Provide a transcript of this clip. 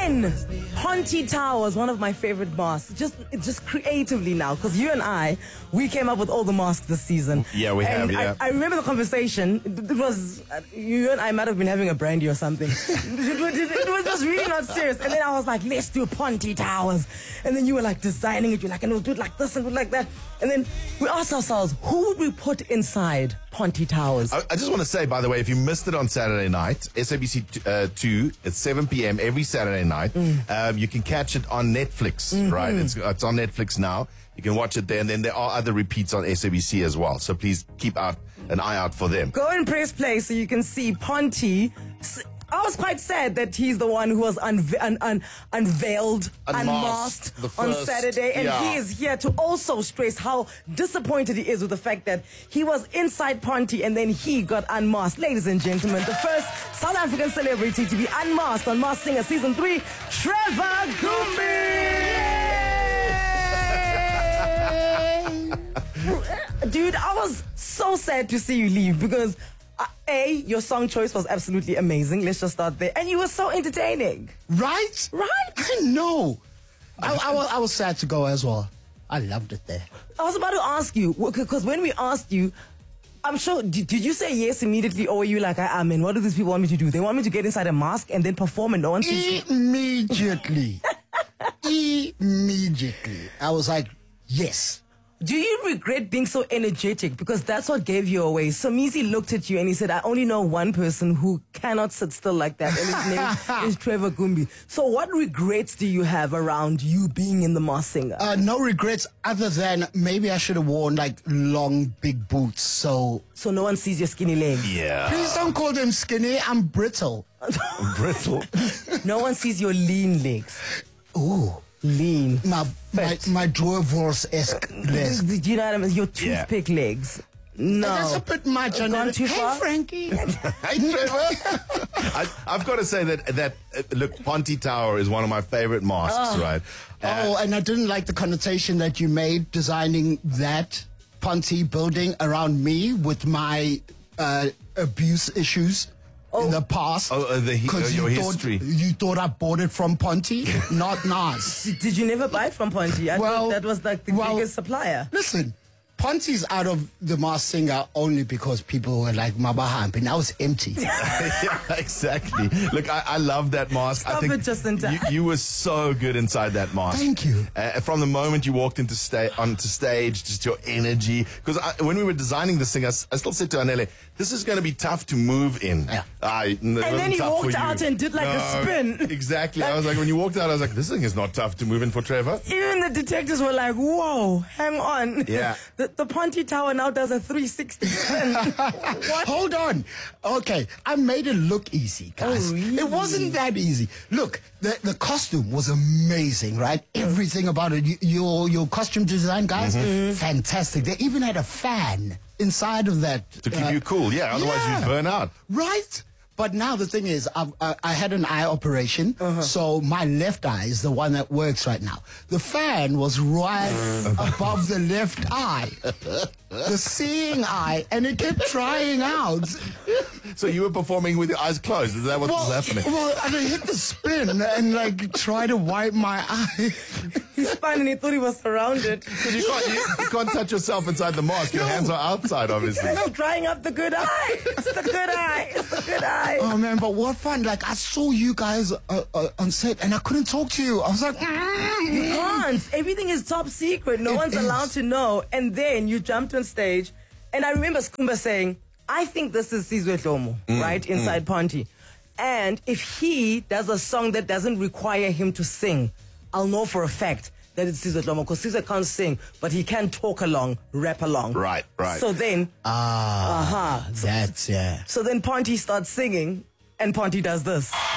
then Ponte Tower is one of my favorite masks. Just creatively now, because you and we came up with all the masks this season. Yeah, we have. I remember the conversation. It was you and I might have been having a brandy or something. It was just really not serious. And then I was like, let's do Ponte Towers. And then you were like designing it. You're like, and we'll do it like this and like that. And then we asked ourselves, who would we put inside Ponte Towers? I just want to say, by the way, if you missed it on Saturday night, SABC 2 at 7 p.m. every Saturday night, you can catch it on Netflix, right? It's on Netflix now. You can watch it there, and then there are other repeats on SABC as well. So please keep an eye out for them. Go and press play so you can see Ponte. I was quite sad that he's the one who was unveiled, unmasked on Saturday. And he is here to also stress how disappointed he is with the fact that he was inside Ponte and then he got unmasked. Ladies and gentlemen, the first South African celebrity to be unmasked on Masked Singer Season 3, Trevor Gumbi! Dude, I was so sad to see you leave because... your song choice was absolutely amazing. Let's just start there. And you were so entertaining. Right? I know. I was sad to go as well. I loved it there. I was about to ask you, because when we asked you, I'm sure, did you say yes immediately, or were you like, man, what do these people want me to do? They want me to get inside a mask and then perform and no one sees Immediately. Immediately. I was like, yes. Do you regret being so energetic? Because that's what gave you away. Somizi looked at you and he said, I only know one person who cannot sit still like that, and his name is Trevor Gumbi. So what regrets do you have around you being in the Masked Singer? No regrets other than maybe I should have worn like long, big boots. So no one sees your skinny legs. Yeah. Please don't call them skinny. I'm brittle. Brittle? No one sees your lean legs. Ooh. Lean. My dwarf-esque legs. Do you know what I mean? Your toothpick legs. No. That's a bit much. Gone too far? Hey, Frankie. Hey, Trevor. I've got to say that look, Ponte Tower is one of my favorite masks, right? And I didn't like the connotation that you made designing that Ponte building around me with my abuse issues. In the past, your history. You thought I bought it from Ponte? Not nice. Did you never buy it from Ponte? I thought that was like the biggest supplier. Listen, Ponte's out of the Masked Singer only because people were like Mabahamp, and I was empty. Yeah, exactly. Look, I love that mask. Stop I think it just in time. You were so good inside that mask. Thank you. From the moment you walked onto stage, just your energy. Because when we were designing this thing, I still said to Anele, this is going to be tough to move in. Yeah. And then he walked out and did like a spin. Exactly. I was like, when you walked out, I was like, this thing is not tough to move in for Trevor. Even the detectives were like, whoa, hang on. Yeah. The Ponte Tower now does a 360 spin. What? Hold on. Okay, I made it look easy, guys. Oh, really? It wasn't that easy. Look, the costume was amazing, right? Everything about it. Your costume design, guys, fantastic. They even had a fan inside of that. To keep you cool, otherwise you'd burn out. Right? But now the thing is, I had an eye operation, so my left eye is the one that works right now. The fan was right above the left eye, the seeing eye, and it kept trying out. So you were performing with your eyes closed? Is that what was happening? Well, I hit the spin and like try to wipe my eye. He spun and he thought he was surrounded. Because you can't touch yourself inside the mask. Your hands are outside, obviously. He's drying up the good eye. It's the good eye. It's the good eye. Oh man, but what fun! Like I saw you guys on set, and I couldn't talk to you. I was like, You can't. Everything is top secret. No one's allowed to know. And then you jumped on stage, and I remember Skumba saying, "I think this is Sizwe Dlomo, right inside Ponte. And if he does a song that doesn't require him to sing, I'll know for a fact that it's Sizwe Dlomo, because Sizwe can't sing, but he can talk along, rap along. Right. So then, that's So then Ponte starts singing, and Ponte does this.